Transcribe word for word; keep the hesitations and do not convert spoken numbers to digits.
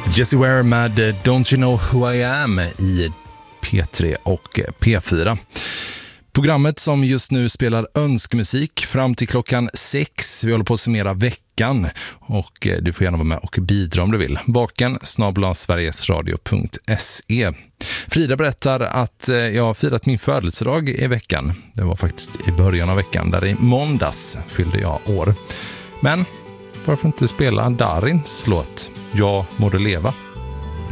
Jessie Ware med Don't You Know Who I Am i P tre och P fyra. Programmet som just nu spelar önskmusik fram till klockan sex. Vi håller på att summera veckan och du får gärna vara med och bidra om du vill. Baken snabel-a sverigesradio punkt se. Frida berättar att jag har firat min födelsedag i veckan. Det var faktiskt i början av veckan, där i måndags fyllde jag år. Men varför inte spela Darins låt Jag må du leva?